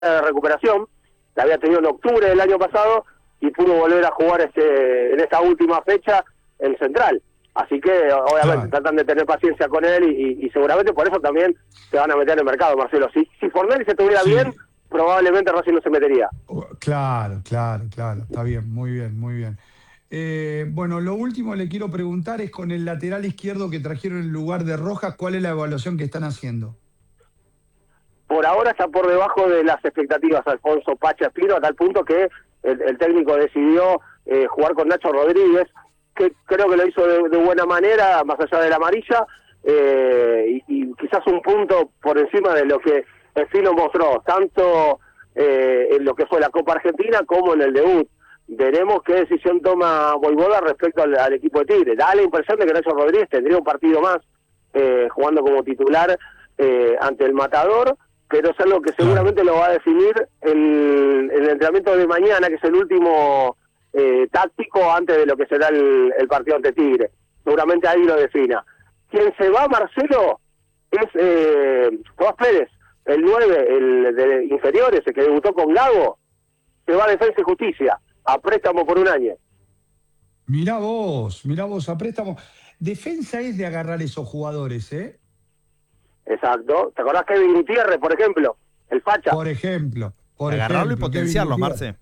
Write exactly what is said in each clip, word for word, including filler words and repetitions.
de recuperación, la había tenido en octubre del año pasado y pudo volver a jugar este en esta última fecha en Central. Así que, obviamente, claro, tratan de tener paciencia con él y, y, y seguramente por eso también se van a meter en el mercado, Marcelo. Si, si Fornelli se estuviera sí. bien, probablemente Racing no se metería. Claro, claro, claro. Está bien, muy bien, muy bien. Eh, bueno, lo último le quiero preguntar es con el lateral izquierdo que trajeron en lugar de Rojas, ¿cuál es la evaluación que están haciendo? Por ahora está por debajo de las expectativas Alfonso Pacha Espino, a tal punto que el, el técnico decidió eh, jugar con Nacho Rodríguez, que creo que lo hizo de, de buena manera, más allá de la amarilla, eh, y, y quizás un punto por encima de lo que Espino mostró, tanto eh, en lo que fue la Copa Argentina como en el debut. Veremos qué decisión toma Voivoda respecto al, al equipo de Tigre. Da la impresión de que Nacho Rodríguez tendría un partido más eh, jugando como titular eh, ante el Matador, pero es algo que seguramente lo va a definir el, el entrenamiento de mañana, que es el último eh, táctico antes de lo que será el, el partido ante Tigre. Seguramente ahí lo defina. Quien se va, Marcelo, es eh, Tomás Pérez, el nueve, el de inferiores, el que debutó con Gago, se va a Defensa y Justicia, a préstamo por un año. Mirá vos, mirá vos, a préstamo. Defensa es de agarrar esos jugadores, ¿eh? Exacto. ¿Te acordás Kevin Gutiérrez, por ejemplo? El facha. Por ejemplo. Por agarrarlo ejemplo, y potenciarlos, Marce.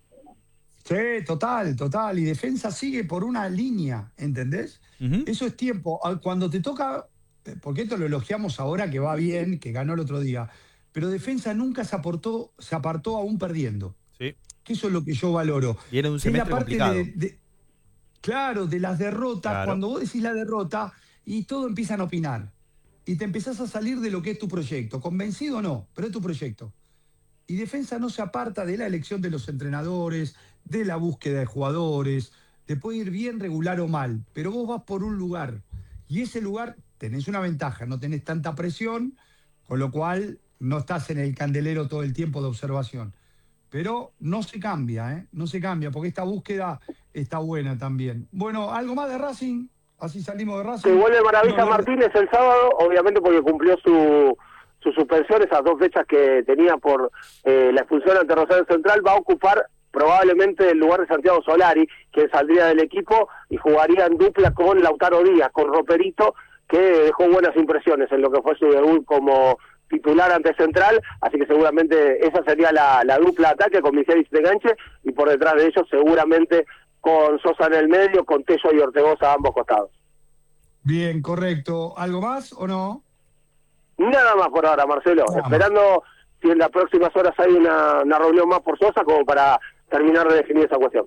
Sí, total, total. Y defensa sigue por una línea, ¿entendés? Uh-huh. Eso es tiempo. Cuando te toca, porque esto lo elogiamos ahora que va bien, que ganó el otro día, pero defensa nunca se aportó, se apartó aún perdiendo. Sí. Que eso es lo que yo valoro. Y era un semestre complicado. De, de, claro, de las derrotas, claro. Cuando vos decís la derrota y todo empiezan a opinar. Y te empezás a salir de lo que es tu proyecto. Convencido o no, pero es tu proyecto. Y defensa no se aparta de la elección de los entrenadores, de la búsqueda de jugadores. Te puede ir bien, regular o mal, pero vos vas por un lugar. Y ese lugar tenés una ventaja, no tenés tanta presión, con lo cual no estás en el candelero todo el tiempo de observación. Pero no se cambia, ¿eh? No se cambia, porque esta búsqueda está buena también. Bueno, ¿algo más de Racing? Así salimos de Racing. Se vuelve Maravilla no, Martínez el sábado, obviamente porque cumplió su, su suspensión, esas dos fechas que tenía por eh, la expulsión ante Rosario Central, va a ocupar probablemente el lugar de Santiago Solari, que saldría del equipo y jugaría en dupla con Lautaro Díaz, con Roperito, que dejó buenas impresiones en lo que fue su debut como titular ante Central, así que seguramente esa sería la, la dupla ataque con Michelis de enganche, y por detrás de ellos seguramente con Sosa en el medio, con Tello y Ortegoza a ambos costados. Bien, correcto. ¿Algo más o no? Nada más por ahora, Marcelo. Nada Esperando más. Si en las próximas horas hay una, una reunión más por Sosa como para terminar de definir esa cuestión.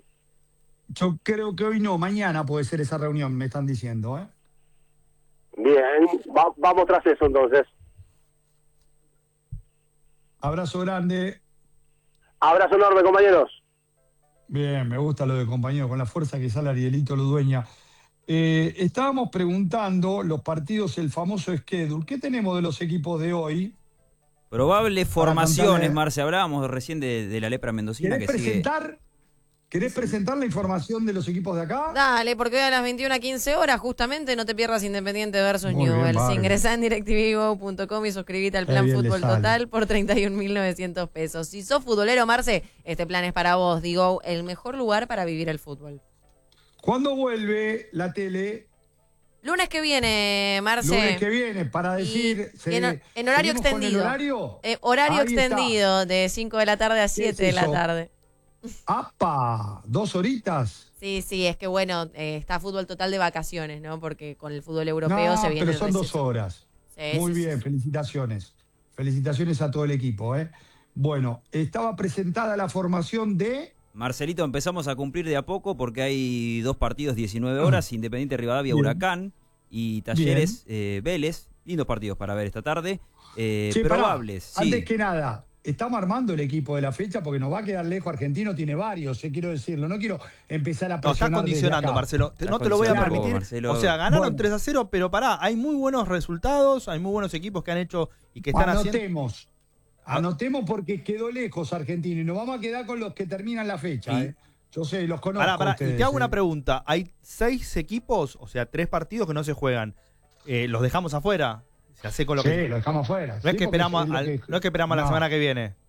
Yo creo que hoy no, mañana puede ser esa reunión, me están diciendo, ¿eh? Bien, va, vamos tras eso entonces. Abrazo grande. Abrazo enorme, compañeros. Bien, me gusta lo de compañero, con la fuerza que sale Arielito Ludueña. Eh, estábamos preguntando los partidos, el famoso schedule. ¿Qué tenemos de los equipos de hoy? Probables formaciones, Marce. Hablábamos recién de, de la lepra mendocina. ¿Querés que presentar? Sigue... ¿Querés presentar la información de los equipos de acá? Dale, porque hoy a las veintiuna quince horas, justamente, no te pierdas Independiente versus Muy Newell's. bien, Ingresá en directv punto com y suscribite al plan Fútbol Total por treinta y un mil novecientos pesos. Si sos futbolero, Marce, este plan es para vos. Digo, el mejor lugar para vivir el fútbol. ¿Cuándo vuelve la tele? Lunes que viene, Marce. Lunes que viene, para decir... Y, se, y en, en horario extendido. ¿Con el horario? Eh, horario Ahí extendido, está. De cinco de la tarde a siete de la tarde. ¡Apa! ¿Dos horitas? Sí, sí, es que bueno, eh, está Fútbol Total de vacaciones, ¿no? Porque con el fútbol europeo no, se viene... pero son dos horas. Sí, Muy sí, bien, sí. Felicitaciones. Felicitaciones a todo el equipo, ¿eh? Bueno, estaba presentada la formación de... Marcelito, empezamos a cumplir de a poco porque hay dos partidos, diecinueve horas, uh-huh. Independiente Rivadavia, bien. Huracán y Talleres eh, Vélez. Lindos partidos para ver esta tarde. Eh, che, probables. Pará, sí. Antes que nada, estamos armando el equipo de la fecha porque nos va a quedar lejos. Argentino tiene varios, eh, quiero decirlo. No quiero empezar a presionar. No, está condicionando, Marcelo. Te, no te lo voy a permitir. Marcelo. O sea, ganaron bueno. tres a cero, pero pará, hay muy buenos resultados, hay muy buenos equipos que han hecho y que están Anotemos. haciendo... Anotemos. Anotemos porque quedó lejos Argentino y nos vamos a quedar con los que terminan la fecha, sí. ¿eh? Yo sé, los conozco. Pará, pará. Ustedes, y te hago eh. una pregunta. Hay seis equipos, o sea, tres partidos que no se juegan. Eh, ¿Los dejamos afuera? Se hace con lo sí, que... lo dejamos afuera. No sí, es que esperamos, es al... que... no es que esperamos no. la semana que viene.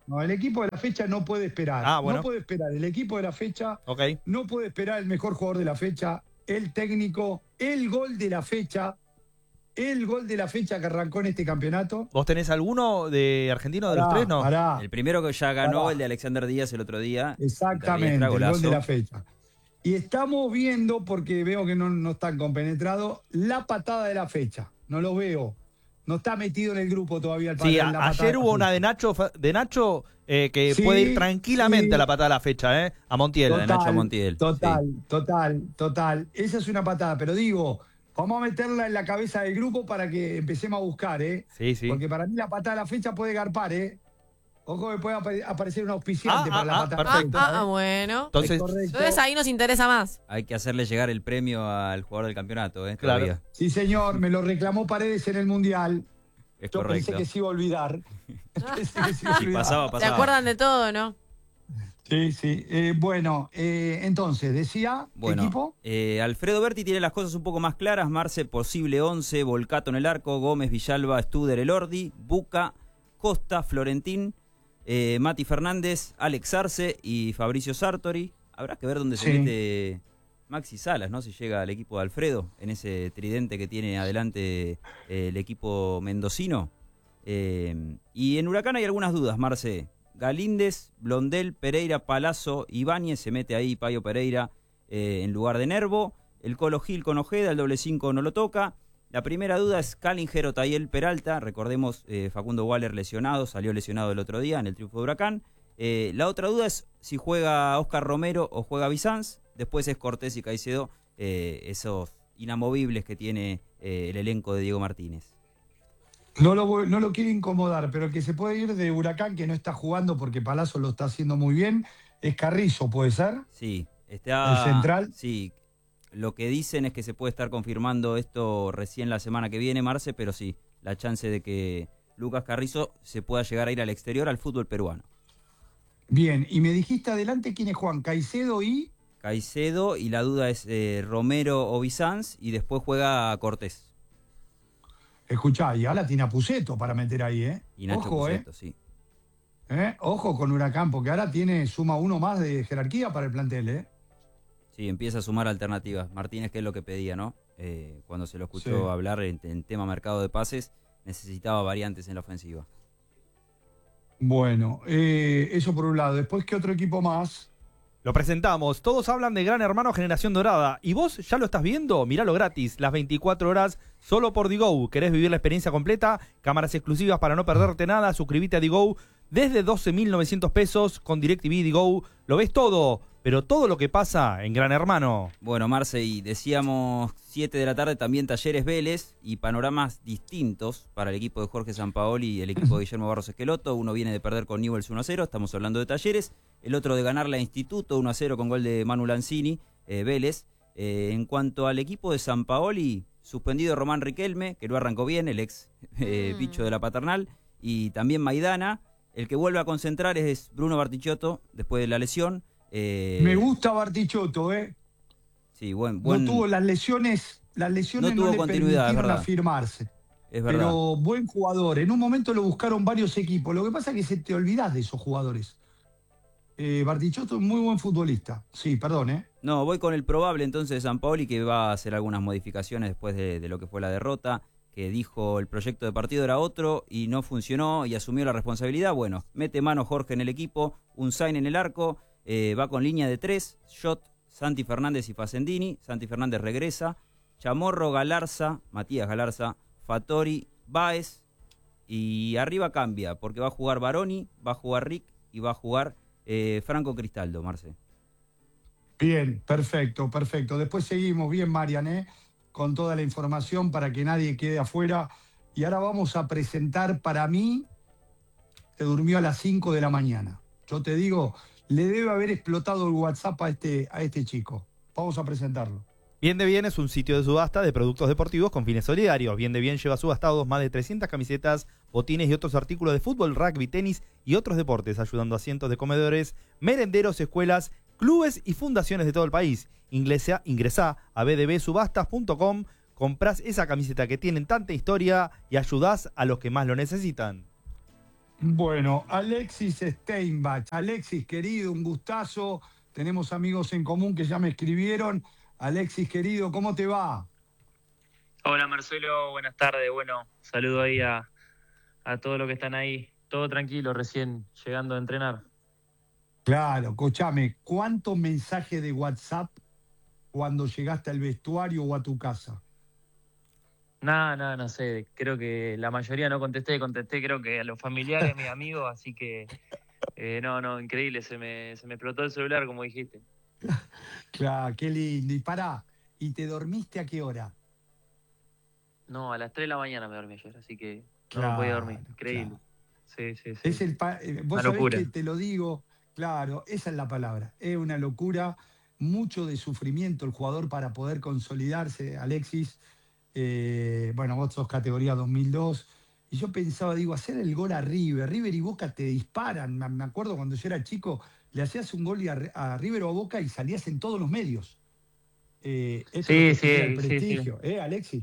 No, el equipo de la fecha no puede esperar. Ah, bueno. No puede esperar. El equipo de la fecha Ok. no puede esperar el mejor jugador de la fecha, el técnico, el gol de la fecha, el gol de la fecha que arrancó en este campeonato. ¿Vos tenés alguno de argentino de Pará, los tres? No. pará. El primero que ya ganó, Pará. el de Alexander Díaz el otro día. Exactamente, También el gol golazo. de la fecha. Y estamos viendo, porque veo que no, no están compenetrados, la patada de la fecha. No lo veo. No está metido en el grupo todavía el Sí, patada- a- la patada ayer de hubo la una fecha. de Nacho, de Nacho eh, que Sí, puede ir tranquilamente sí. a la patada de la fecha, ¿eh? A Montiel. La de Nacho Montiel, Total, total, total. Esa es una patada, pero digo, vamos a meterla en la cabeza del grupo para que empecemos a buscar, ¿eh? Sí, sí. Porque para mí la patada de la fecha puede garpar, ¿eh? Ojo que puede ap- aparecer un auspiciante Ah, para ah, la ah, patada. Ah, perfecto. ah, ah, bueno. Entonces, Es correcto. Entonces ahí nos interesa más. Hay que hacerle llegar el premio al jugador del campeonato, ¿eh? Claro. Todavía. Sí, señor, me lo reclamó Paredes en el Mundial. Es Yo correcto. pensé que se iba a olvidar. Pensé que se iba a Si olvidar. pasaba, ¿Se pasaba. acuerdan de todo, no? Sí, sí. Eh, bueno, eh, entonces, decía, Bueno, equipo. eh, Alfredo Berti tiene las cosas un poco más claras. Marce, posible once, Volcato en el arco, Gómez, Villalba, Studer, Elordi, Buca, Costa, Florentín, eh, Mati Fernández, Alex Arce y Fabricio Sartori. Habrá que ver dónde se Sí. mete Maxi Salas, ¿no? Si llega al equipo de Alfredo, en ese tridente que tiene adelante eh, el equipo mendocino. Eh, y en Huracán hay algunas dudas, Marce. Galíndez, Blondel, Pereira, Palazzo, Ibáñez, se mete ahí Payo Pereira eh, en lugar de Nervo. El Colo Gil con Ojeda, el doble cinco no lo toca. La primera duda es Callinger o Tayel Peralta. Recordemos, eh, Facundo Waller lesionado, salió lesionado el otro día en el triunfo de Huracán. Eh, la otra duda es si juega Oscar Romero o juega Bizanz. Después es Cortés y Caicedo, eh, esos inamovibles que tiene eh, el elenco de Diego Martínez. No lo, voy- no lo quiere incomodar, pero el que se puede ir de Huracán, que no está jugando porque Palazzo lo está haciendo muy bien, es Carrizo, ¿puede ser? Sí, está. ¿El central? Sí. Lo que dicen es que se puede estar confirmando esto recién la semana que viene, Marce, pero sí, la chance de que Lucas Carrizo se pueda llegar a ir al exterior al fútbol peruano. Bien, y me dijiste adelante quién es Juan, Caicedo y... Caicedo, y la duda es eh, Romero o Bizanz, y después juega Cortés. Escuchá, y ahora tiene a Puceto para meter ahí, ¿eh? Y Nacho Ojo, Puceto, sí. ¿eh? Ojo con Huracán, porque ahora tiene, suma uno más de jerarquía para el plantel, ¿eh? Sí, empieza a sumar alternativas. Martínez, que es lo que pedía, ¿no? Eh, cuando se lo escuchó Sí. hablar en, en tema mercado de pases, necesitaba variantes en la ofensiva. Bueno, eh, eso por un lado. Después, ¿qué otro equipo más? Lo presentamos. Todos hablan de Gran Hermano Generación Dorada. ¿Y vos ya lo estás viendo? Míralo gratis, las veinticuatro horas, solo por Digo. ¿Querés vivir la experiencia completa? Cámaras exclusivas para no perderte nada. Suscríbete a Digo desde doce mil novecientos pesos con DirecTV Digo. Lo ves todo, pero todo lo que pasa en Gran Hermano. Bueno, Marce, y decíamos siete de la tarde también Talleres Vélez y panoramas distintos para el equipo de Jorge Sampaoli y el equipo de Guillermo Barros Esqueloto. Uno viene de perder con Newell's uno a cero, estamos hablando de Talleres. El otro de ganarle a Instituto uno a cero con gol de Manu Lanzini, eh, Vélez. Eh, en cuanto al equipo de Sampaoli, suspendido Román Riquelme, que no arrancó bien, el ex eh, Mm. bicho de la Paternal, y también Maidana. El que vuelve a concentrar es Bruno Bartichotto después de la lesión. Eh, Me gusta Bartichotto, ¿eh? Sí, buen, buen, No tuvo las lesiones, las lesiones No no, tuvo le continuidad, es permitieron verdad. afirmarse. es verdad. Pero buen jugador. En un momento lo buscaron varios equipos. Lo que pasa es que se te olvidás de esos jugadores. Eh, Bartichotto es muy buen futbolista. Sí, perdón, ¿eh? No, voy con el probable entonces de Sampaoli, que va a hacer algunas modificaciones después de, de lo que fue la derrota, que dijo el proyecto de partido era otro y no funcionó y asumió la responsabilidad. Bueno, mete mano Jorge en el equipo, un Sain en el arco, eh, va con línea de tres, Shot, Santi Fernández y Facendini. Santi Fernández regresa, Chamorro, Galarza, Matías Galarza, Fattori, Báez, y arriba cambia, porque va a jugar Baroni, va a jugar Rick y va a jugar eh, Franco Cristaldo, Marce. Bien, perfecto, perfecto. Después seguimos bien, Marian, ¿eh? Con toda la información para que nadie quede afuera. Y ahora vamos a presentar, para mí, se durmió a las cinco de la mañana. Yo te digo, le debe haber explotado el WhatsApp a este, a este chico. Vamos a presentarlo. Bien de Bien es un sitio de subasta de productos deportivos con fines solidarios. Bien de Bien lleva subastados más de trescientas camisetas, botines y otros artículos de fútbol, rugby, tenis y otros deportes, ayudando a cientos de comedores, merenderos, escuelas, clubes y fundaciones de todo el país. Ingresa, ingresá a b d b subastas punto com, comprás esa camiseta que tienen tanta historia y ayudás a los que más lo necesitan. Bueno, Alexis Steinbach. Alexis, querido, un gustazo. Tenemos amigos en común que ya me escribieron. Alexis, querido, ¿cómo te va? Hola Marcelo, buenas tardes. Bueno, saludo ahí a, a todos los que están ahí. Todo tranquilo, recién llegando a entrenar. Claro, escúchame, ¿cuántos mensajes de WhatsApp cuando llegaste al vestuario o a tu casa? Nada, nada, no sé. Creo que la mayoría no contesté, contesté creo que a los familiares, a mis amigos, así que eh, no, no, increíble. Se me, se me explotó el celular, como dijiste. Claro, qué lindo. Y pará, ¿y te dormiste a qué hora? No, a las tres de la mañana me dormí ayer, así que no me podía dormir. Claro, Increíble. claro. Sí, sí, Es sí. el pa- eh, vos Una sabés que locura. te lo digo, claro, esa es la palabra. Es una locura, mucho de sufrimiento el jugador para poder consolidarse, Alexis. Eh, bueno, vos sos categoría dos mil dos. Y yo pensaba, digo, hacer el gol a River. River y Boca te disparan. Me me acuerdo cuando yo era chico, le hacías un gol y a, a River o a Boca y salías en todos los medios. Eh, esto es lo que Sí, genera el sí, sí, sí. prestigio, ¿eh, Alexis?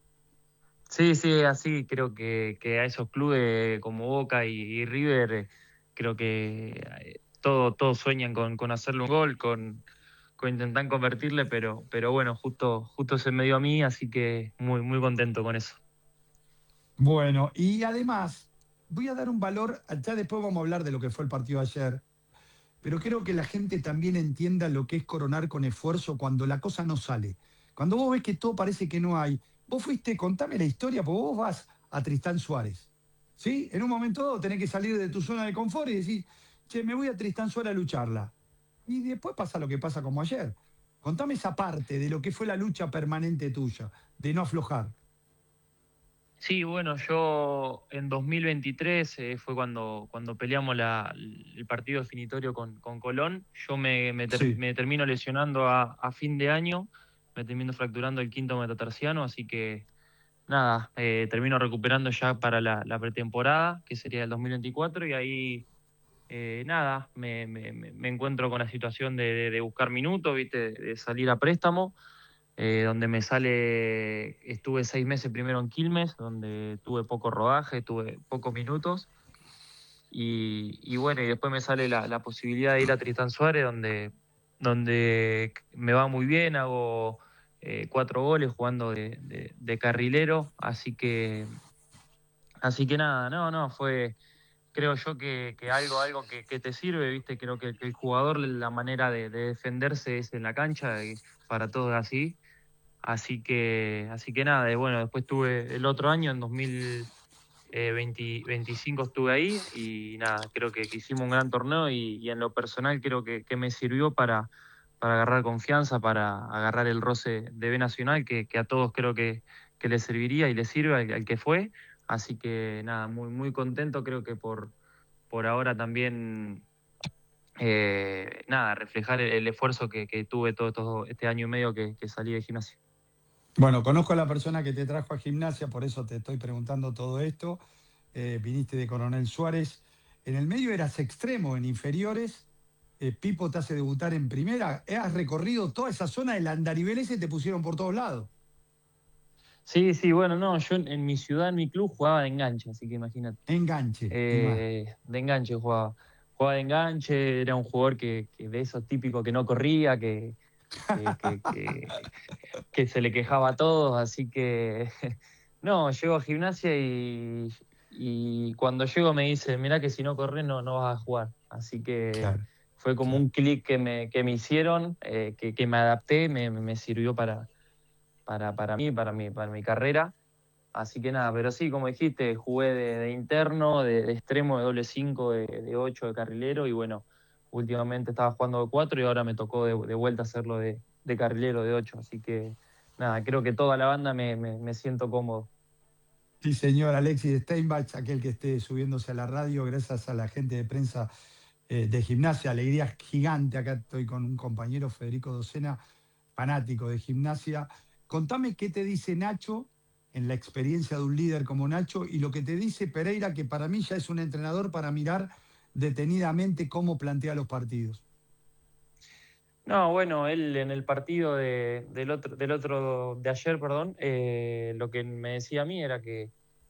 Sí, sí, así creo que, que a esos clubes como Boca y, y River, eh, creo que eh, todo, todos sueñan con, con hacerle un gol, con, con intentar convertirle, pero, pero bueno, justo, justo se me dio a mí, así que muy, muy contento con eso. Bueno, y además, voy a dar un valor, ya después vamos a hablar de lo que fue el partido de ayer, pero quiero que la gente también entienda lo que es coronar con esfuerzo cuando la cosa no sale. Cuando vos ves que todo parece que no hay, vos fuiste, contame la historia, porque vos vas a Tristán Suárez, ¿sí? En un momento dado tenés que salir de tu zona de confort y decir, che, me voy a Tristán Suárez a lucharla. Y después pasa lo que pasa como ayer. Contame esa parte de lo que fue la lucha permanente tuya, de no aflojar. Sí, bueno, yo en dos mil veintitrés eh, fue cuando, cuando peleamos la, el partido definitorio con, con Colón. Yo me, me, ter- Sí. me termino lesionando a, a fin de año, me termino fracturando el quinto metatarsiano, así que nada, eh, termino recuperando ya para la, la pretemporada, que sería el dos mil veinticuatro, y ahí eh, nada, me, me, me encuentro con la situación de, de, de buscar minutos, ¿viste? De salir a préstamo, eh, donde me sale, estuve seis meses primero en Quilmes, donde tuve poco rodaje, tuve pocos minutos, y, y bueno, y después me sale la, la posibilidad de ir a Tristán Suárez, donde, donde me va muy bien, hago eh, cuatro goles jugando de, de, de carrilero, así que, así que nada, no, no, fue, creo yo que, que algo, algo que, que te sirve, viste, creo que, que el jugador, la manera de, de defenderse es en la cancha, y para todos es así, así que, así que nada, y bueno, después tuve el otro año, en dos mil veinte, veinticinco estuve ahí y nada, creo que, que hicimos un gran torneo y, y en lo personal creo que, que me sirvió para, para agarrar confianza, para agarrar el roce de B Nacional, que, que a todos creo que, que le serviría y le sirve al, al que fue. Así que nada, muy, muy contento, creo que por, por ahora también, eh, nada, reflejar el, el esfuerzo que, que tuve todo, todo este año y medio que, que salí de gimnasio. Bueno, conozco a la persona que te trajo a Gimnasia, por eso te estoy preguntando todo esto. Eh, viniste de Coronel Suárez. En el medio eras extremo, en inferiores. Eh, Pipo te hace debutar en primera. Eh, Has recorrido toda esa zona del Andarivel ese y te pusieron por todos lados. Sí, sí, bueno, no, yo en, en mi ciudad, en mi club, jugaba de enganche, así que imagínate. Enganche, y más. Eh, de enganche jugaba. Jugaba de enganche, era un jugador que, que de esos típicos que no corría, que, que, que, que, que se le quejaba a todos, así que no, llego a gimnasia y, y cuando llego me dice, mirá que si no corres no, no vas a jugar. Así que Claro, fue como claro. un clic que me, que me hicieron, eh, que, que me adapté, me, me sirvió para, para, para mí, para mi, para mi carrera. Así que nada, pero sí, como dijiste, jugué de, de interno, de, de extremo, de doble cinco, de, de ocho, de carrilero, y bueno, últimamente estaba jugando de cuatro y ahora me tocó de, de vuelta hacerlo de, de carrilero, de ocho. Así que nada, creo que toda la banda me, me, me siento cómodo. Sí, señor Alexis Steinbach, aquel que esté subiéndose a la radio, gracias a la gente de prensa eh, de Gimnasia. Alegría gigante. Acá estoy con un compañero, Federico Docena, fanático de Gimnasia. Contame qué te dice Nacho en la experiencia de un líder como Nacho y lo que te dice Pereira, que para mí ya es un entrenador para mirar detenidamente cómo plantea los partidos. No, bueno, él en el partido de, del otro, del otro, de ayer, perdón, eh, lo que me decía a mí era que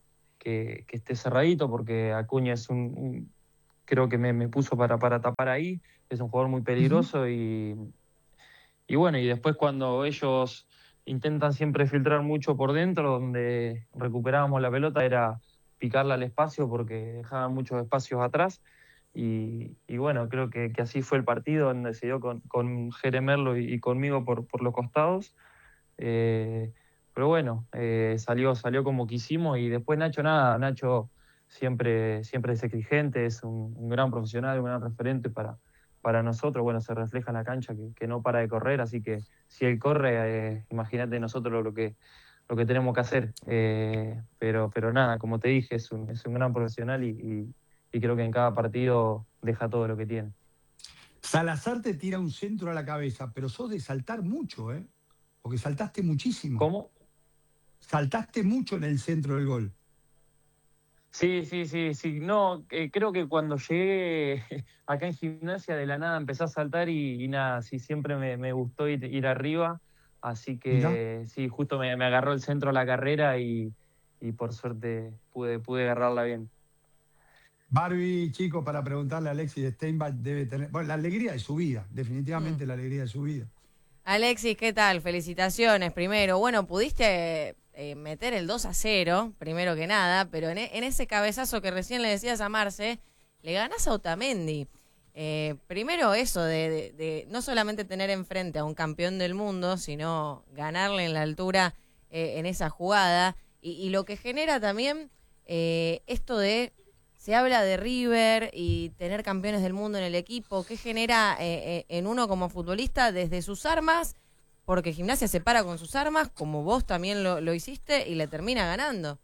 que, que esté cerradito, porque Acuña es un, un creo que me, me puso para, para tapar ahí, es un jugador muy peligroso. Uh-huh. y, y bueno, y después cuando ellos intentan siempre filtrar mucho por dentro, donde recuperábamos la pelota era picarla al espacio porque dejaban muchos espacios atrás. Y, y bueno, creo que, que así fue el partido, donde se dio con, con Jere Merlo y, y conmigo por, por los costados. Eh, pero bueno, eh, salió, salió como quisimos, y después Nacho nada, Nacho siempre, siempre es exigente, es un, un gran profesional, un gran referente para, para nosotros. Bueno, se refleja en la cancha que, que no para de correr, así que si él corre, eh, imagínate nosotros lo, lo que lo que tenemos que hacer. Eh, pero, pero nada, como te dije, es un, es un gran profesional y, y y creo que en cada partido deja todo lo que tiene. Salazar te tira un centro a la cabeza, pero sos de saltar mucho, ¿eh? Porque saltaste muchísimo. ¿Cómo? Saltaste mucho en el centro del gol. Sí, sí, sí, sí. No, eh, creo que cuando llegué acá en Gimnasia de la nada empecé a saltar y, y nada, sí, siempre me, me gustó ir, ir arriba. Así que ¿Mirá? sí, justo me, me agarró el centro a la carrera y, y por suerte pude, pude agarrarla bien. Barbie, chico, para preguntarle a Alexis Steinbach, debe tener... Bueno, la alegría de su vida, definitivamente mm. la alegría de su vida. Alexis, ¿qué tal? Felicitaciones primero. Bueno, pudiste eh, meter el dos a cero, primero que nada, pero en, en ese cabezazo que recién le decías a Marce, le ganás a Otamendi. Eh, primero eso de, de, de no solamente tener enfrente a un campeón del mundo, sino ganarle en la altura eh, en esa jugada. Y, y lo que genera también eh, esto de... Se habla de River y tener campeones del mundo en el equipo. ¿Qué genera eh, eh, en uno como futbolista desde sus armas? Porque Gimnasia se para con sus armas, como vos también lo, lo hiciste, y le termina ganando.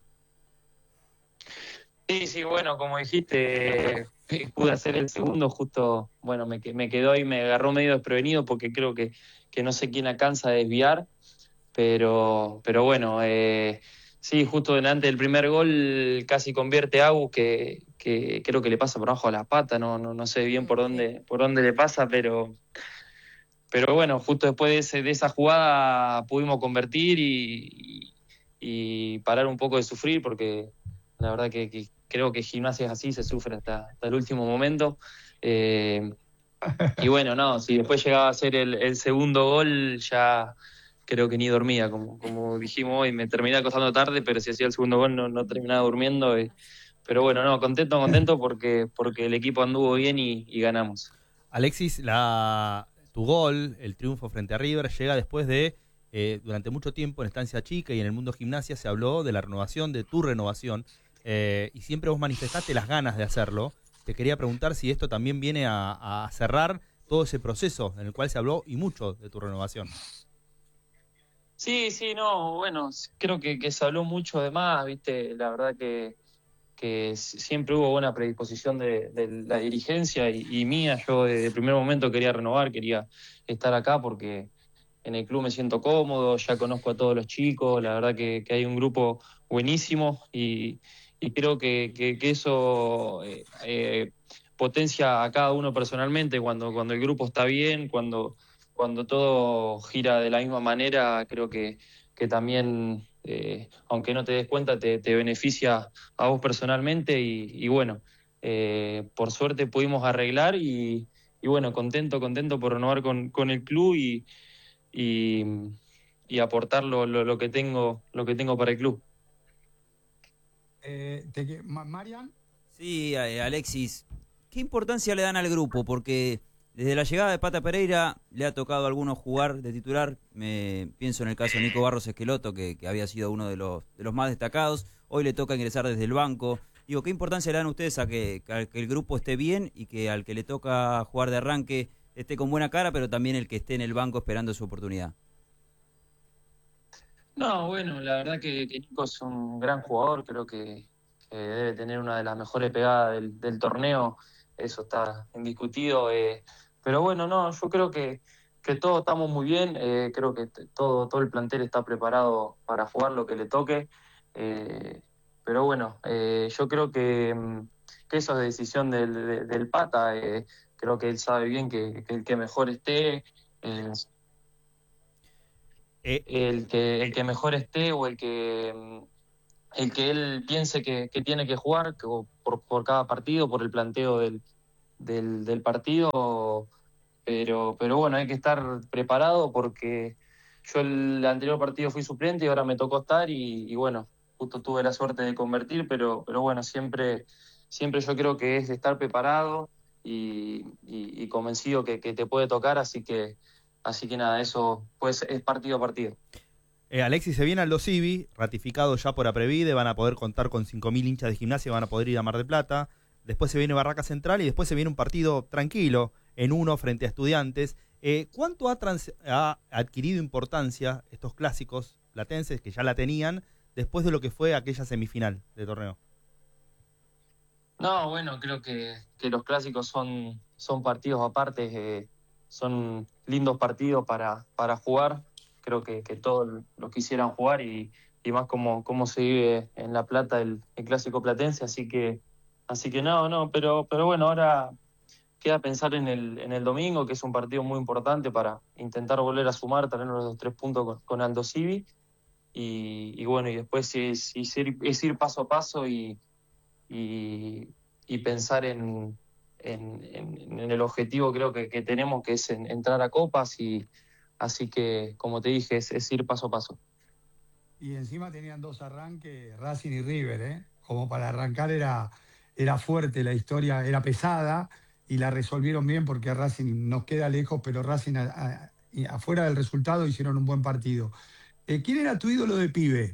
Sí, sí, bueno, como dijiste, pude hacer el segundo, justo, bueno, me, me quedó ahí, me agarró medio desprevenido porque creo que, que no sé quién alcanza a desviar, pero, pero bueno, eh, sí, justo delante del primer gol casi convierte a Agus, que, que creo que le pasa por abajo a la pata, no, no, no sé bien por dónde, por dónde le pasa, pero, pero bueno, justo después de, ese, de esa jugada pudimos convertir y, y, y parar un poco de sufrir, porque la verdad que, que creo que Gimnasia es así, se sufre hasta, hasta el último momento. Eh, y bueno, no, si después llegaba a ser el, el segundo gol, ya creo que ni dormía, como, como dijimos hoy, me terminé acostando tarde, pero si hacía el segundo gol no, no terminaba durmiendo. Eh, pero bueno, no, contento, contento porque, porque el equipo anduvo bien y, y ganamos. Alexis, la, tu gol, el triunfo frente a River, llega después de, eh, durante mucho tiempo en Estancia Chica y en el mundo Gimnasia se habló de la renovación, de tu renovación, eh, y siempre vos manifestaste las ganas de hacerlo. Te quería preguntar si esto también viene a, a cerrar todo ese proceso en el cual se habló y mucho de tu renovación. Sí, sí, no, bueno, creo que, que se habló mucho de más, viste, la verdad que, que siempre hubo buena predisposición de, de la dirigencia y, y mía. Yo desde el primer momento quería renovar, quería estar acá porque en el club me siento cómodo, ya conozco a todos los chicos, la verdad que, que hay un grupo buenísimo y, y creo que, que, que eso eh, eh, potencia a cada uno personalmente cuando, cuando el grupo está bien, cuando... cuando todo gira de la misma manera, creo que, que también, eh, aunque no te des cuenta, te, te beneficia a vos personalmente y, y bueno, eh, por suerte pudimos arreglar y, y bueno, contento, contento por renovar con, con el club y, y, y aportar lo, lo, lo, que tengo, lo que tengo para el club. Eh, te, ¿Marian? Sí, Alexis, ¿qué importancia le dan al grupo? Porque... desde la llegada de Pata Pereira le ha tocado a algunos jugar de titular. Me pienso en el caso de Nico Barros Esqueloto, que, que había sido uno de los, de los más destacados. Hoy le toca ingresar desde el banco. Digo, ¿qué importancia le dan ustedes a que, a que el grupo esté bien y que al que le toca jugar de arranque esté con buena cara, pero también el que esté en el banco esperando su oportunidad? No, bueno, la verdad que, que Nico es un gran jugador. Creo que, que debe tener una de las mejores pegadas del, del torneo. Eso está indiscutido, eh, pero bueno, no, yo creo que, que todos estamos muy bien, eh, creo que t- todo, todo el plantel está preparado para jugar lo que le toque, eh, pero bueno, eh, yo creo que, que eso es decisión del, de, del Pata, eh, creo que él sabe bien que, que el que mejor esté, eh, Eh. el, que, el que mejor esté o el que... el que él piense que, que tiene que jugar que, por, por cada partido, por el planteo del, del, del partido, pero, pero bueno, hay que estar preparado porque yo el anterior partido fui suplente y ahora me tocó estar y, y bueno, justo tuve la suerte de convertir, pero, pero bueno, siempre, siempre yo creo que es estar preparado y, y, y convencido que, que te puede tocar, así que, así que nada, eso pues es partido a partido. Eh, Alexis, se viene Aldo Civi, ratificado ya por Aprevide, van a poder contar con cinco mil hinchas de Gimnasia, van a poder ir a Mar del Plata. Después se viene Barraca Central y después se viene un partido tranquilo, en uno frente a Estudiantes. Eh, ¿Cuánto ha, trans ha adquirido importancia estos clásicos platenses, que ya la tenían, después de lo que fue aquella semifinal de torneo? No, bueno, creo que, que los clásicos son, son partidos aparte, eh, son lindos partidos para, para jugar. Creo que, que todos los quisieran jugar y, y más como, como se vive en La Plata el, el clásico platense, así que así que no, no, pero, pero bueno, ahora queda pensar en el, en el domingo, que es un partido muy importante para intentar volver a sumar, tener los tres puntos con, con Aldo Civi, y, y bueno, y después es, es, ir, es ir paso a paso y, y, y pensar en, en, en, en el objetivo creo que, que tenemos, que es en, entrar a copas, y así que, como te dije, es, es ir paso a paso. Y encima tenían dos arranques, Racing y River, ¿eh? Como para arrancar era, era fuerte la historia, era pesada, y la resolvieron bien porque Racing nos queda lejos, pero Racing a, a, afuera del resultado hicieron un buen partido. Eh, ¿Quién era tu ídolo de pibe?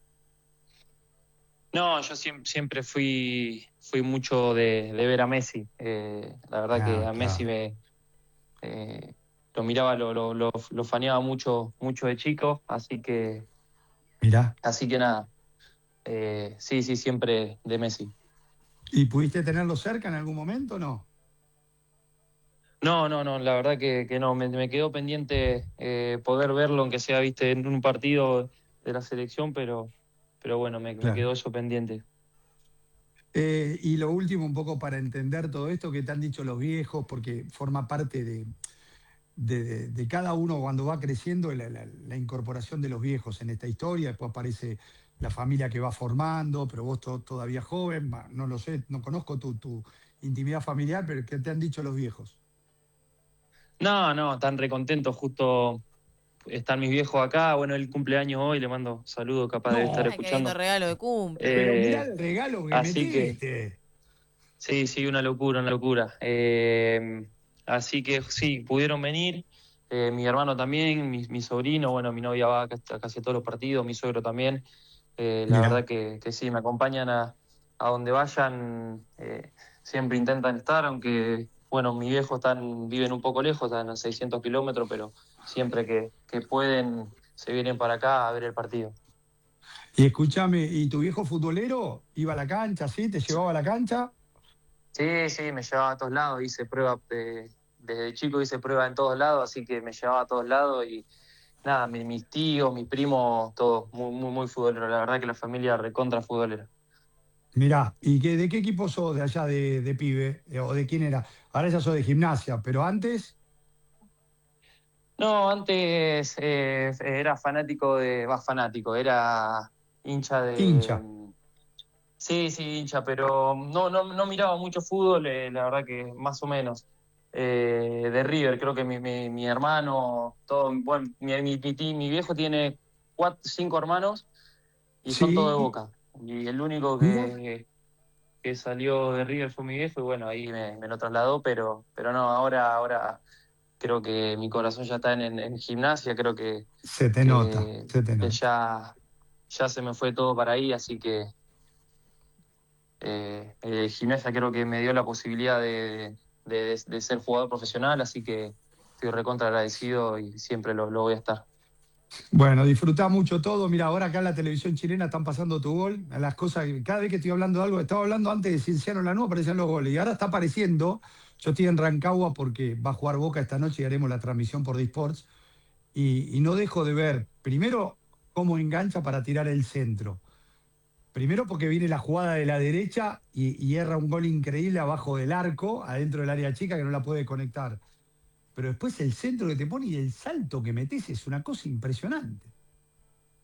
No, yo siempre, siempre fui, fui mucho de, de ver a Messi. Eh, la verdad ah, que a claro. Messi me eh, lo miraba, lo, lo, lo, lo faneaba mucho, mucho de chico, así que Mirá. Así que nada. Eh, sí, sí, siempre de Messi. ¿Y pudiste tenerlo cerca en algún momento o no? No, no, no, la verdad que, que no, me, me quedó pendiente eh, poder verlo, aunque sea, viste, en un partido de la selección, pero, pero bueno, me, claro. me quedó eso pendiente. Eh, y lo último, un poco para entender todo esto que te han dicho los viejos, porque forma parte de, de, de, de cada uno cuando va creciendo, la, la, la incorporación de los viejos en esta historia. Después aparece la familia que va formando, pero vos to, todavía joven, no lo sé, no conozco tu, tu intimidad familiar, pero ¿qué te han dicho los viejos? No, no, están recontentos, justo están mis viejos acá, bueno, el cumpleaños hoy, le mando saludos, capaz no, de estar escuchando. Qué lindo regalo de cumple. Eh, pero mirá el regalo que así metiste. Que, sí, sí, una locura, una locura. Eh, así que sí, pudieron venir, eh, mi hermano también, mi, mi sobrino, bueno, mi novia va a casi a todos los partidos, mi suegro también. Eh, la mirá. verdad que, que sí, me acompañan a, a donde vayan, eh, siempre intentan estar, aunque... Bueno, mis viejos están, viven un poco lejos, están a seiscientos kilómetros, pero siempre que, que pueden se vienen para acá a ver el partido. Y escúchame, ¿y tu viejo futbolero iba a la cancha, sí? ¿Te llevaba a la cancha? Sí, sí, me llevaba a todos lados, hice prueba, de, desde chico hice prueba en todos lados, así que me llevaba a todos lados y nada, mis, mis tíos, mis primos, todos muy, muy, muy futboleros, la verdad que la familia recontra futbolera. Mirá, ¿y qué, de qué equipo sos de allá de, de pibe? ¿O de quién era? Ahora ya sos de Gimnasia, pero antes... No, antes eh, era fanático de... Va, fanático, era hincha de... Hincha. Sí, sí, hincha, pero no, no, no miraba mucho fútbol, eh, la verdad que más o menos. Eh, de River, creo que mi, mi, mi hermano, todo, bueno, mi, mi, mi, mi viejo tiene cuatro, cinco hermanos y sí. Son todos de Boca. Y el único que, que salió de River fue mi viejo y bueno, ahí me, me lo trasladó, pero, pero no, ahora, ahora creo que mi corazón ya está en, en, en Gimnasia, creo que, se te que, nota, se te nota. Que ya, ya se me fue todo para ahí, así que eh, eh, Gimnasia creo que me dio la posibilidad de, de, de ser jugador profesional, así que estoy recontra agradecido y siempre lo, lo voy a estar. Bueno, disfrutá mucho todo. Mira, ahora acá en la televisión chilena están pasando tu gol. Las cosas, cada vez que estoy hablando de algo, estaba hablando antes de Cienciano Lanús, aparecían los goles. Y ahora está apareciendo, yo estoy en Rancagua porque va a jugar Boca esta noche y haremos la transmisión por D-Sports. Y, y no dejo de ver, primero, cómo engancha para tirar el centro. Primero porque viene la jugada de la derecha y, y erra un gol increíble abajo del arco, adentro del área chica que no la puede conectar. Pero después el centro que te pone y el salto que metes es una cosa impresionante.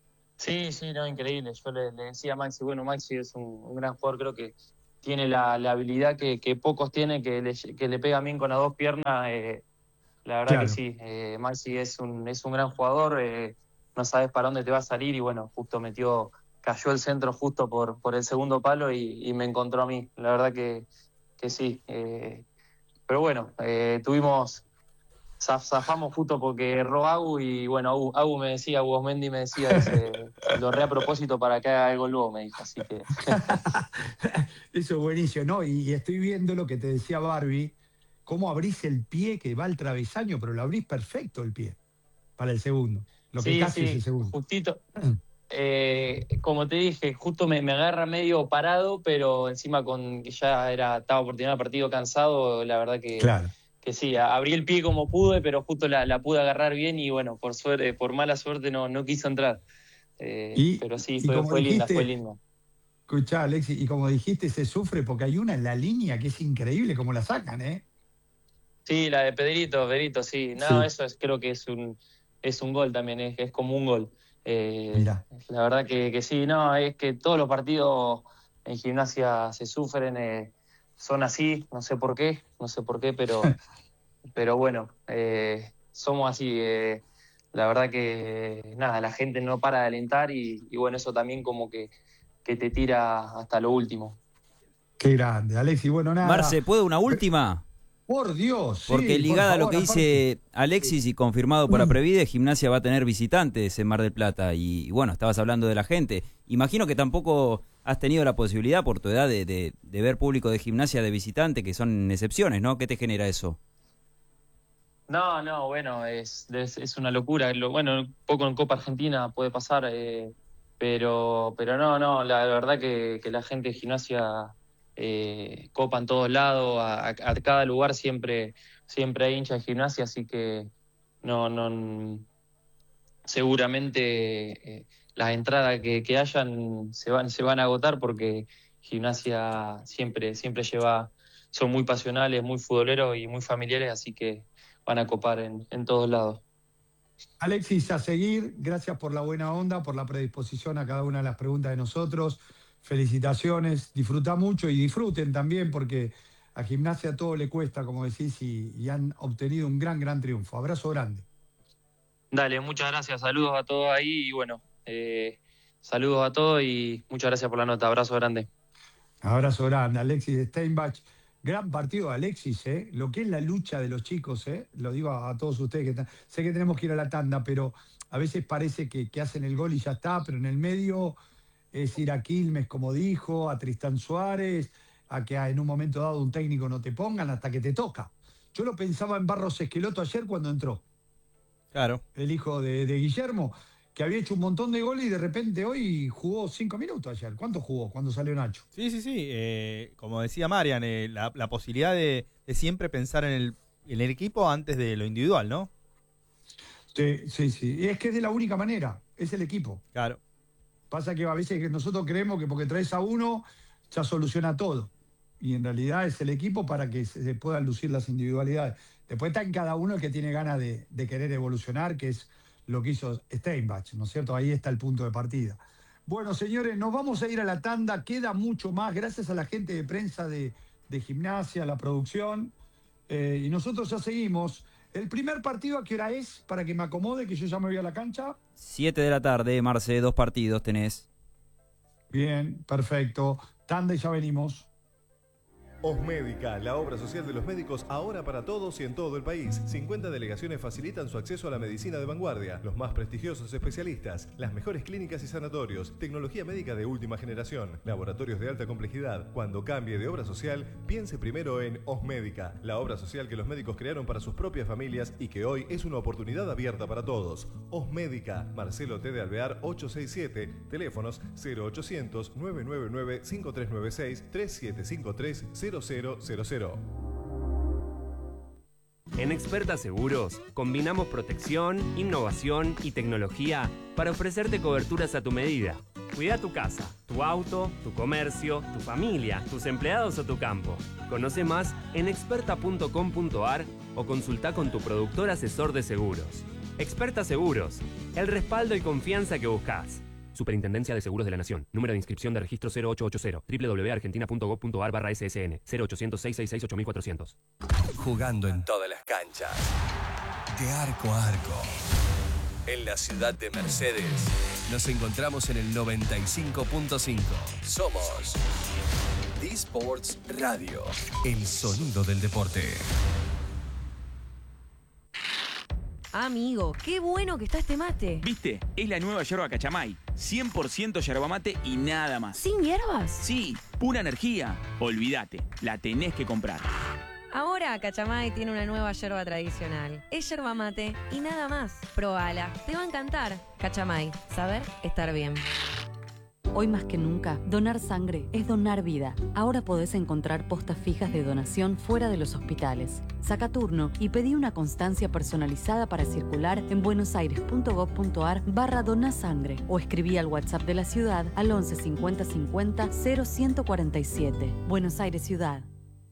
Sí, sí, no, increíble. Yo le, le decía a Maxi, bueno, Maxi es un, un gran jugador, creo que tiene la, la habilidad que, que pocos tienen, que le, que le pega bien con las dos piernas. Eh, la verdad Claro. que sí, eh, Maxi es un, es un gran jugador, eh, no sabes para dónde te va a salir y bueno, justo metió, cayó el centro justo por, por el segundo palo y, y me encontró a mí. La verdad que, que sí. Eh, pero bueno, eh, tuvimos... Zafamos justo porque erró Agu y bueno, Agu, Agu me decía, Agu Osmendi me decía, dice, lo re a propósito para que haga algo luego, me dijo, así que... Eso es buenísimo, ¿no? Y, y estoy viendo lo que te decía Barbie, cómo abrís el pie que va al travesaño, pero lo abrís perfecto el pie para el segundo, lo que Sí, casi es sí, el segundo. justito. Eh, como te dije, justo me, me agarra medio parado, pero encima con que ya era, estaba por terminar el partido cansado, la verdad que... Claro. Que sí, abrí el pie como pude, pero justo la, la pude agarrar bien y bueno, por suerte, por mala suerte no, no quiso entrar. Eh, Y, pero sí, y fue, como fue linda, dijiste, fue linda. escuchá, Alexis, y como dijiste, se sufre porque hay una en la línea que es increíble cómo la sacan, ¿eh? Sí, la de Pedrito, Pedrito, sí. No, Sí. eso es, creo que es un, es un gol también, es, es como un gol. Eh, Mirá. la verdad que, que sí, no, es que todos los partidos en Gimnasia se sufren, eh, son así, no sé por qué, no sé por qué, pero... Pero bueno, eh, somos así. Eh, la verdad que nada, la gente no para de alentar y, y bueno, eso también como que, que te tira hasta lo último. Qué grande, Alexis. Bueno, nada. Marce, ¿puedo una última? Por Dios, Porque sí, ligada por a lo favor, que dice Alexis y confirmado por Aprevide, Gimnasia va a tener visitantes en Mar del Plata. Y, y bueno, estabas hablando de la gente. Imagino que tampoco has tenido la posibilidad por tu edad de, de, de ver público de Gimnasia de visitante, que son excepciones, ¿no? ¿Qué te genera eso? No, no, bueno, es, es, es una locura. Lo, bueno, un poco en Copa Argentina puede pasar, eh, pero, pero no, no, la, la verdad que, que la gente de Gimnasia eh, copa en todos lados, a, a, a cada lugar siempre, siempre hay hinchas de Gimnasia, así que no, no, seguramente eh, las entradas que, que hayan se van, se van a agotar porque Gimnasia siempre, siempre lleva, son muy pasionales, muy futboleros y muy familiares, así que van a copar en, en todos lados. Alexis, a seguir. Gracias por la buena onda, por la predisposición a cada una de las preguntas de nosotros. Felicitaciones. Disfruta mucho y disfruten también porque a Gimnasia todo le cuesta, como decís, y, y han obtenido un gran, gran triunfo. Abrazo grande. Dale, muchas gracias. Saludos a todos ahí y bueno, eh, saludos a todos y muchas gracias por la nota. Abrazo grande. Abrazo grande, Alexis Steinbach. Gran partido de Alexis, ¿eh? Lo que es la lucha de los chicos, ¿eh? Lo digo a, a todos ustedes que están. Sé que tenemos que ir a la tanda, pero a veces parece que, que hacen el gol y ya está, pero en el medio es ir a Quilmes, como dijo, a Tristán Suárez, a que en un momento dado un técnico no te pongan hasta que te toca. Yo lo pensaba en Barros Esqueloto ayer cuando entró. Claro. El hijo de, de Guillermo, que había hecho un montón de goles y de repente hoy jugó cinco minutos ayer. ¿Cuánto jugó cuando salió Nacho? Sí, sí, sí. Eh, como decía Marian, eh, la, la posibilidad de, de siempre pensar en el, en el equipo antes de lo individual, ¿no? Sí, sí, sí. Y es que es de la única manera, es el equipo. Claro. Pasa que a veces nosotros creemos que porque traes a uno ya soluciona todo. Y en realidad es el equipo para que se puedan lucir las individualidades. Después está en cada uno el que tiene ganas de, de querer evolucionar, que es lo que hizo Steinbach, ¿no es cierto? Ahí está el punto de partida. Bueno, señores, nos vamos a ir a la tanda. Queda mucho más, gracias a la gente de prensa de, de Gimnasia, a la producción. Eh, y nosotros ya seguimos. ¿El primer partido a qué hora es? Para que me acomode, que yo ya me voy a la cancha. Siete de la tarde, Marce, dos partidos tenés. Bien, perfecto. Tanda y ya venimos. Osmédica, la obra social de los médicos ahora para todos y en todo el país. cincuenta delegaciones facilitan su acceso a la medicina de vanguardia, los más prestigiosos especialistas, las mejores clínicas y sanatorios, tecnología médica de última generación, laboratorios de alta complejidad. Cuando cambie de obra social, piense primero en Osmédica, la obra social que los médicos crearon para sus propias familias y que hoy es una oportunidad abierta para todos. Osmédica, Marcelo T. de Alvear ochocientos sesenta y siete, teléfonos cero ochocientos, nueve nueve nueve, cinco tres nueve seis, tres siete cinco tres, cero cero cero cero. En Experta Seguros combinamos protección, innovación y tecnología para ofrecerte coberturas a tu medida. Cuida tu casa, tu auto, tu comercio, tu familia, tus empleados o tu campo. Conoce más en experta punto com punto ar o consulta con tu productor asesor de seguros. Experta Seguros, el respaldo y confianza que buscas. Superintendencia de Seguros de la Nación. Número de inscripción de registro cero ocho ocho cero. doble u doble u doble u punto argentina punto gov punto ar barra S S N. cero ochocientos, seiscientos sesenta y seis, ocho mil cuatrocientos. Jugando en todas las canchas. De arco a arco. En la ciudad de Mercedes. Nos encontramos en el noventa y cinco punto cinco. Somos D-Sports Radio. El sonido del deporte. Amigo, qué bueno que está este mate. ¿Viste? Es la nueva yerba Cachamay. cien por ciento yerba mate y nada más. ¿Sin hierbas? Sí, pura energía. Olvídate, la tenés que comprar. Ahora Cachamay tiene una nueva yerba tradicional. Es yerba mate y nada más. Probala, te va a encantar. Cachamay, saber estar bien. Hoy más que nunca, donar sangre es donar vida. Ahora podés encontrar postas fijas de donación fuera de los hospitales. Saca turno y pedí una constancia personalizada para circular en buenosaires.gov.ar barra donasangre o escribí al WhatsApp de la ciudad al once cincuenta cincuenta cero ciento cuarenta y siete. Buenos Aires Ciudad.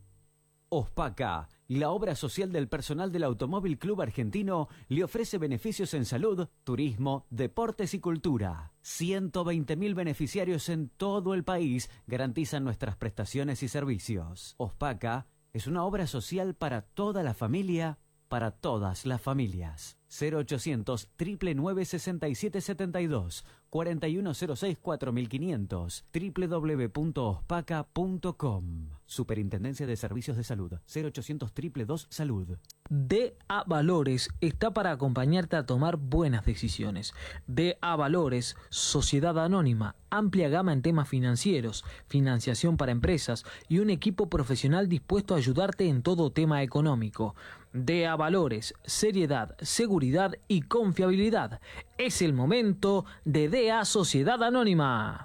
Ospaca, la obra social del personal del Automóvil Club Argentino, le ofrece beneficios en salud, turismo, deportes y cultura. ciento veinte mil beneficiarios en todo el país garantizan nuestras prestaciones y servicios. Ospaca es una obra social para toda la familia, para todas las familias. cero ochocientos, nueve nueve nueve, seis siete siete dos, cuatro uno cero seis, cuatro cinco cero cero, doble u doble u doble u punto ospaca punto com. Superintendencia de Servicios de Salud. cero ochocientos, dos dos dos, salud. D A Valores está para acompañarte a tomar buenas decisiones. D A Valores, Sociedad Anónima, amplia gama en temas financieros, financiación para empresas y un equipo profesional dispuesto a ayudarte en todo tema económico. D A Valores, seriedad, seguridad y confiabilidad. Es el momento de D A Sociedad Anónima.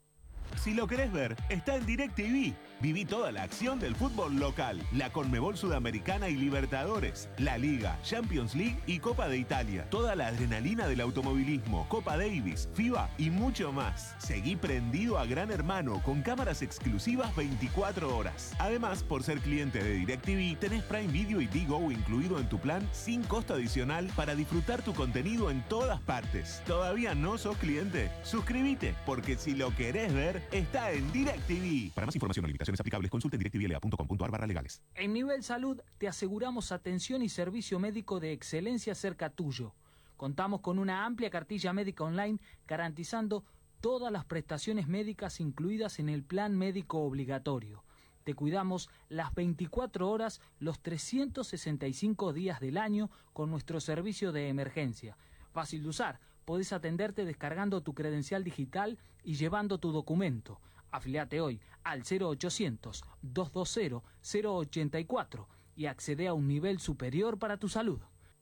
Si lo querés ver, está en DirecTV. Viví toda la acción del fútbol local, la Conmebol Sudamericana y Libertadores, la Liga, Champions League y Copa de Italia. Toda la adrenalina del automovilismo, Copa Davis, FIBA y mucho más. Seguí prendido a Gran Hermano con cámaras exclusivas veinticuatro horas. Además, por ser cliente de DirecTV, tenés Prime Video y Digo incluido en tu plan sin costo adicional para disfrutar tu contenido en todas partes. ¿Todavía no sos cliente? Suscríbete, porque si lo querés ver, está en DirecTV. Para más información o limitaciones aplicables, consulte en directv l a punto com punto ar barra legales. En Nivel Salud te aseguramos atención y servicio médico de excelencia cerca tuyo. Contamos con una amplia cartilla médica online garantizando todas las prestaciones médicas incluidas en el plan médico obligatorio. Te cuidamos las veinticuatro horas, los trescientos sesenta y cinco días del año con nuestro servicio de emergencia. Fácil de usar, podés atenderte descargando tu credencial digital y llevando tu documento. Afiliate hoy al cero ochocientos, dos dos cero, cero ochenta y cuatro y accede a un nivel superior para tu salud.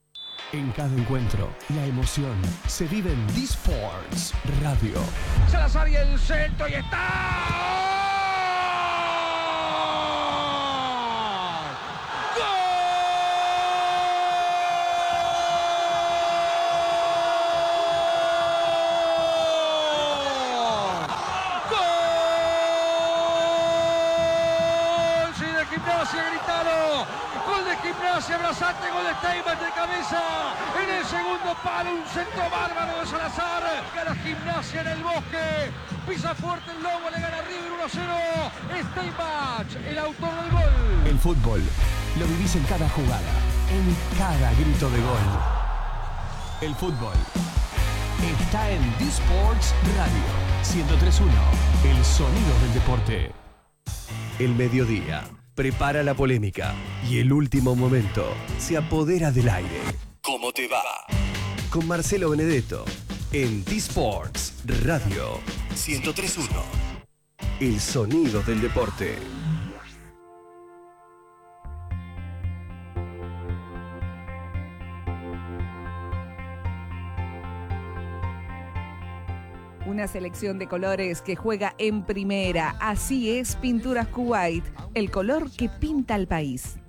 En cada encuentro, la emoción se vive en D-Sports Radio. Salazar y el centro y está. Gimnasia, abrazante, gol de Steinman de cabeza, en el segundo palo, un centro bárbaro de Salazar, gana Gimnasia en el Bosque, pisa fuerte el Lobo, le gana River uno a cero, Steinman, el autor del gol. El fútbol lo vivís en cada jugada, en cada grito de gol. El fútbol está en D-Sports Radio ciento tres punto uno, el sonido del deporte. El mediodía prepara la polémica y el último momento se apodera del aire. ¿Cómo te va? Con Marcelo Benedetto en D-Sports Radio ciento tres punto uno. El sonido del deporte. Una selección de colores que juega en primera. Así es Pinturas Kuwait, el color que pinta al país.